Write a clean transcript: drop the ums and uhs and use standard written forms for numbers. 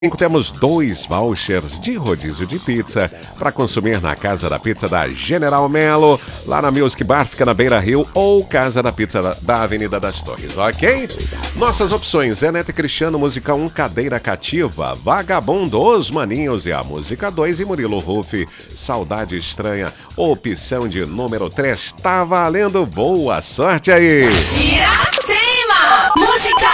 Temos 2 vouchers de rodízio de pizza para consumir na Casa da Pizza da General Melo, lá na Music Bar, fica na Beira Rio, ou Casa da Pizza da Avenida das Torres, ok? Nossas opções: Zé Neto e Cristiano, música 1, Cadeira Cativa, Vagabundo, Os Maninhos e a música 2, e Murilo Ruff, Saudade Estranha, opção de número 3. Tá valendo, boa sorte aí!